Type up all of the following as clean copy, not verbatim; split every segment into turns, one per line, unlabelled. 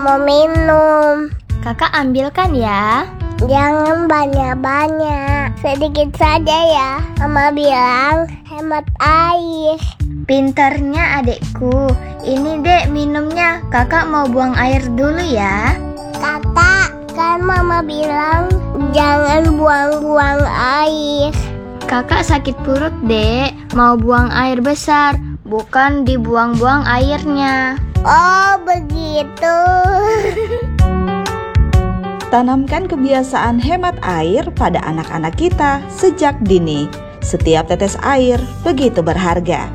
mau minum.
Kakak ambilkan ya.
Jangan banyak-banyak, sedikit saja ya. Mama bilang hemat air.
Pinternya adekku. Ini dek minumnya. Kakak mau buang air dulu ya.
Kakak, kan mama bilang jangan buang-buang air.
Kakak sakit perut dek. Mau buang air besar, bukan dibuang-buang airnya.
Oh begitu.
Tanamkan kebiasaan hemat air pada anak-anak kita sejak dini. Setiap tetes air begitu berharga.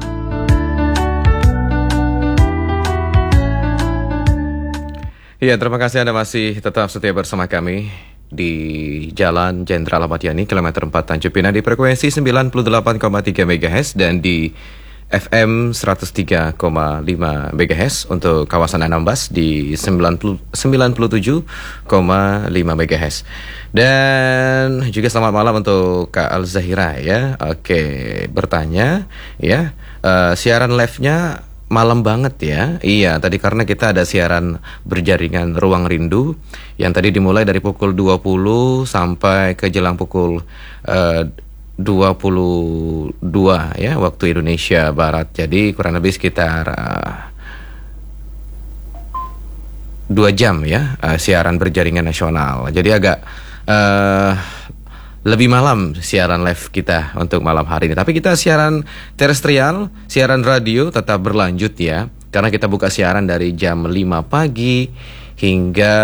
Ya, terima kasih Anda masih tetap setia bersama kami di Jalan Jenderal Ahmad Yani, kilometer 4 Tanjung Pinang di frekuensi 98,3 MHz dan di FM 103,5 MHz untuk kawasan Anambas di 97,5 MHz. Dan juga selamat malam untuk Kak Al-Zahira ya. Oke, bertanya ya, siaran live-nya malam banget ya. Iya, tadi karena kita ada siaran berjaringan Ruang Rindu yang tadi dimulai dari pukul 20 sampai ke jelang pukul 22 ya waktu Indonesia Barat. Jadi kurang lebih sekitar 2 jam ya siaran berjaringan nasional. Jadi agak lebih malam siaran live kita untuk malam hari ini. Tapi kita siaran terestrial, siaran radio tetap berlanjut ya. Karena kita buka siaran dari jam 5 pagi hingga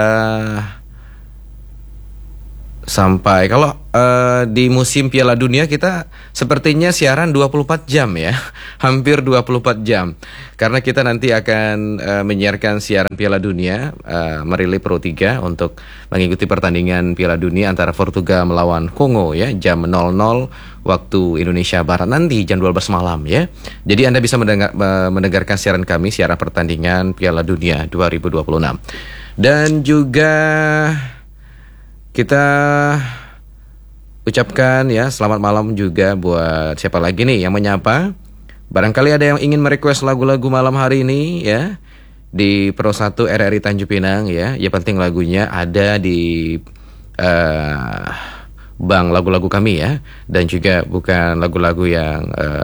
sampai kalau di musim Piala Dunia kita sepertinya siaran 24 jam ya. Hampir 24 jam. Karena kita nanti akan menyiarkan siaran Piala Dunia Merilip Pro 3 untuk mengikuti pertandingan Piala Dunia antara Portugal melawan Kongo ya, jam 00 waktu Indonesia Barat nanti jam 12 malam ya. Jadi Anda bisa mendengarkan siaran kami, siaran pertandingan Piala Dunia 2026. Dan juga kita ucapkan ya selamat malam juga buat siapa lagi nih yang menyapa. Barangkali ada yang ingin merequest lagu-lagu malam hari ini ya di Pro 1 RRI Tanjung Pinang ya. Ya penting lagunya ada di bank lagu-lagu kami ya. Dan juga bukan lagu-lagu yang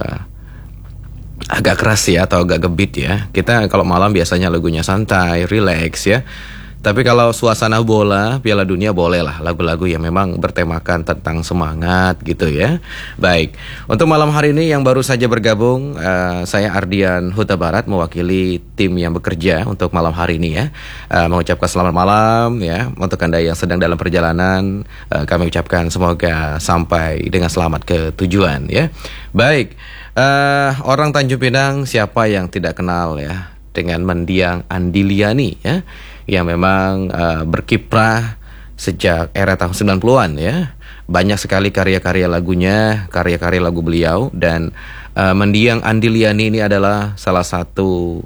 agak keras ya atau agak gebit ya. Kita kalau malam biasanya lagunya santai, relax ya. Tapi kalau suasana bola, Piala Dunia boleh lah lagu-lagu yang memang bertemakan tentang semangat gitu ya. Baik, untuk malam hari ini yang baru saja bergabung, saya Ardian Huta Barat mewakili tim yang bekerja untuk malam hari ini ya. Mengucapkan selamat malam ya untuk Anda yang sedang dalam perjalanan. Kami ucapkan semoga sampai dengan selamat ke tujuan ya. Baik, orang Tanjung Pinang siapa yang tidak kenal ya dengan mendiang Andiliani ya, yang memang berkiprah sejak era tahun 90-an ya. Banyak sekali karya-karya lagunya, karya-karya lagu beliau. Dan mendiang Andiliani ini adalah salah satu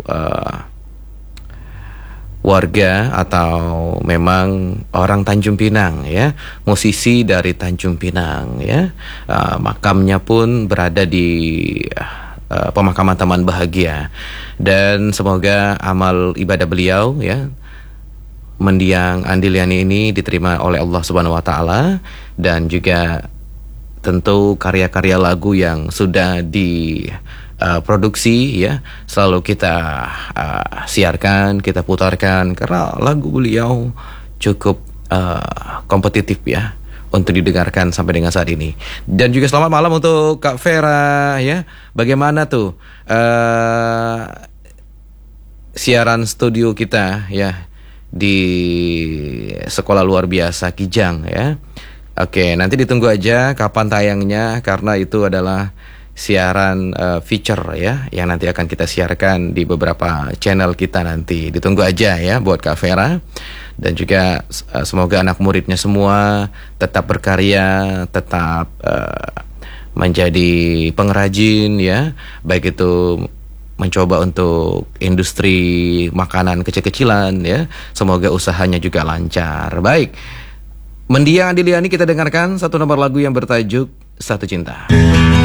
warga atau memang orang Tanjung Pinang ya, musisi dari Tanjung Pinang ya. Makamnya pun berada di pemakaman Taman Bahagia. Dan semoga amal ibadah beliau ya, mendiang Andiliani ini diterima oleh Allah Subhanahu wa taala, dan juga tentu karya-karya lagu yang sudah diproduksi ya selalu kita siarkan, kita putarkan karena lagu beliau cukup kompetitif ya untuk didengarkan sampai dengan saat ini. Dan juga selamat malam untuk Kak Vera ya. Bagaimana tuh siaran studio kita ya di sekolah luar biasa Kijang ya. Oke, nanti ditunggu aja kapan tayangnya karena itu adalah siaran feature ya yang nanti akan kita siarkan di beberapa channel kita nanti. Ditunggu aja ya buat Kak Vera. Dan juga semoga anak muridnya semua tetap berkarya, tetap menjadi pengrajin ya, baik itu mencoba untuk industri makanan kecil-kecilan ya. Semoga usahanya juga lancar. Baik, mendiang Andiliani kita dengarkan satu nomor lagu yang bertajuk Satu Cinta.